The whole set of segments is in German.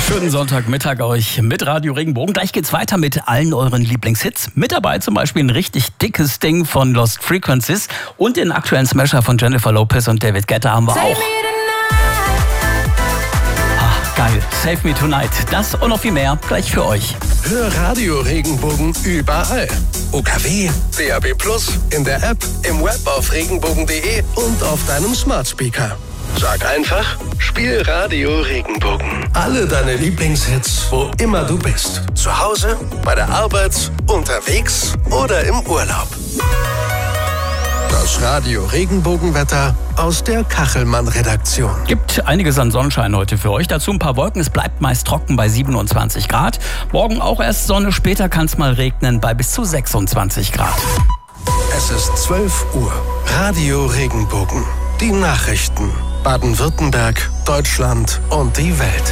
Schönen Sonntagmittag euch mit Radio Regenbogen. Gleich geht's weiter mit allen euren Lieblingshits. Mit dabei zum Beispiel ein richtig dickes Ding von Lost Frequencies und den aktuellen Smasher von Jennifer Lopez und David Guetta haben wir auch. Geil, Save Me Tonight. Das und noch viel mehr gleich für euch. Hör Radio Regenbogen überall. UKW, DAB+, in der App, im Web auf regenbogen.de und auf deinem Smart Speaker. Sag einfach, spiel Radio Regenbogen. Alle deine Lieblingshits, wo immer du bist. Zu Hause, bei der Arbeit, unterwegs oder im Urlaub. Das Radio Regenbogenwetter aus der Kachelmann-Redaktion. Gibt einiges an Sonnenschein heute für euch. Dazu ein paar Wolken. Es bleibt meist trocken bei 27 Grad. Morgen auch erst Sonne. Später kann es mal regnen bei bis zu 26 Grad. Es ist 12 Uhr. Radio Regenbogen. Die Nachrichten. Baden-Württemberg, Deutschland und die Welt.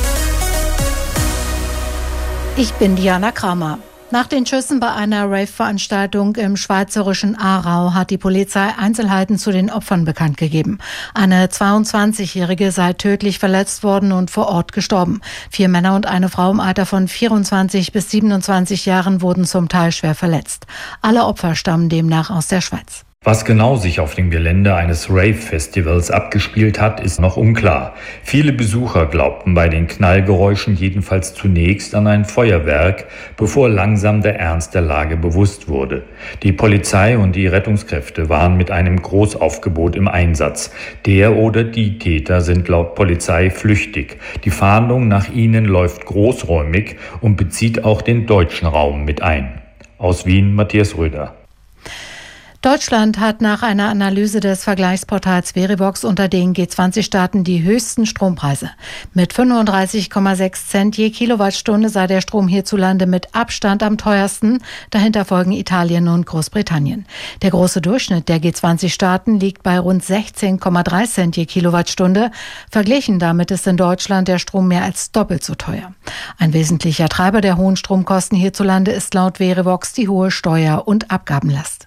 Ich bin Diana Kramer. Nach den Schüssen bei einer Rave-Veranstaltung im schweizerischen Aarau hat die Polizei Einzelheiten zu den Opfern bekannt gegeben. Eine 22-Jährige sei tödlich verletzt worden und vor Ort gestorben. 4 Männer und eine Frau im Alter von 24 bis 27 Jahren wurden zum Teil schwer verletzt. Alle Opfer stammen demnach aus der Schweiz. Was genau sich auf dem Gelände eines Rave-Festivals abgespielt hat, ist noch unklar. Viele Besucher glaubten bei den Knallgeräuschen jedenfalls zunächst an ein Feuerwerk, bevor langsam der Ernst der Lage bewusst wurde. Die Polizei und die Rettungskräfte waren mit einem Großaufgebot im Einsatz. Der oder die Täter sind laut Polizei flüchtig. Die Fahndung nach ihnen läuft großräumig und bezieht auch den deutschen Raum mit ein. Aus Wien Matthias Röder. Deutschland hat nach einer Analyse des Vergleichsportals Verivox unter den G20-Staaten die höchsten Strompreise. Mit 35,6 Cent je Kilowattstunde sei der Strom hierzulande mit Abstand am teuersten. Dahinter folgen Italien und Großbritannien. Der große Durchschnitt der G20-Staaten liegt bei rund 16,3 Cent je Kilowattstunde. Verglichen damit ist in Deutschland der Strom mehr als doppelt so teuer. Ein wesentlicher Treiber der hohen Stromkosten hierzulande ist laut Verivox die hohe Steuer- und Abgabenlast.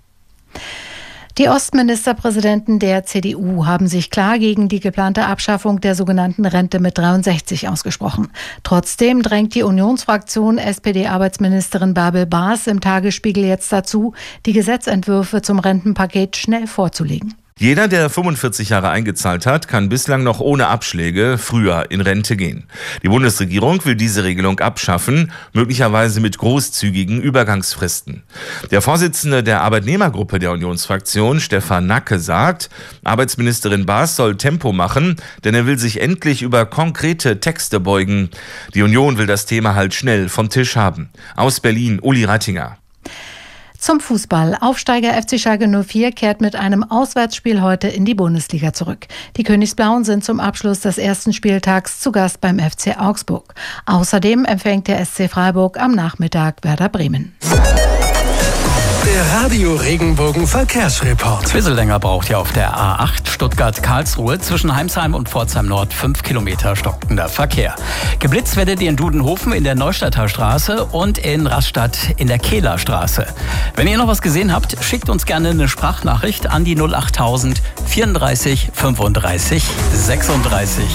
Die Ostministerpräsidenten der CDU haben sich klar gegen die geplante Abschaffung der sogenannten Rente mit 63 ausgesprochen. Trotzdem drängt die Unionsfraktion SPD-Arbeitsministerin Bärbel Baas im Tagesspiegel jetzt dazu, die Gesetzentwürfe zum Rentenpaket schnell vorzulegen. Jeder, der 45 Jahre eingezahlt hat, kann bislang noch ohne Abschläge früher in Rente gehen. Die Bundesregierung will diese Regelung abschaffen, möglicherweise mit großzügigen Übergangsfristen. Der Vorsitzende der Arbeitnehmergruppe der Unionsfraktion, Stefan Nacke, sagt, Arbeitsministerin Baas soll Tempo machen, denn er will sich endlich über konkrete Texte beugen. Die Union will das Thema halt schnell vom Tisch haben. Aus Berlin, Uli Rattinger. Zum Fußball. Aufsteiger FC Schalke 04 kehrt mit einem Auswärtsspiel heute in die Bundesliga zurück. Die Königsblauen sind zum Abschluss des ersten Spieltags zu Gast beim FC Augsburg. Außerdem empfängt der SC Freiburg am Nachmittag Werder Bremen. Der Radio Regenbogen Verkehrsreport. Bisschen länger braucht ihr auf der A8 Stuttgart-Karlsruhe zwischen Heimsheim und Pforzheim Nord 5 Kilometer stockender Verkehr. Geblitzt werdet ihr in Dudenhofen in der Neustadter Straße und in Rastatt in der Kehler Straße. Wenn ihr noch was gesehen habt, schickt uns gerne eine Sprachnachricht an die 08000 34 35 36.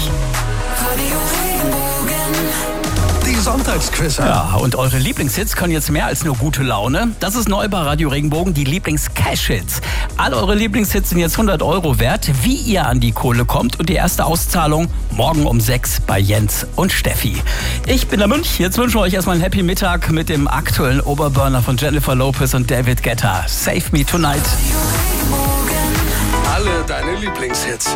Sonntagsquiz. Ja, und eure Lieblingshits können jetzt mehr als nur gute Laune. Das ist neu bei Radio Regenbogen, die Lieblings-Cash-Hits. All eure Lieblingshits sind jetzt 100 € wert. Wie ihr an die Kohle kommt und die erste Auszahlung morgen um 6 bei Jens und Steffi. Ich bin der Münch. Jetzt wünschen wir euch erstmal einen Happy Mittag mit dem aktuellen Oberburner von Jennifer Lopez und David Guetta. Save Me Tonight. Alle deine Lieblingshits.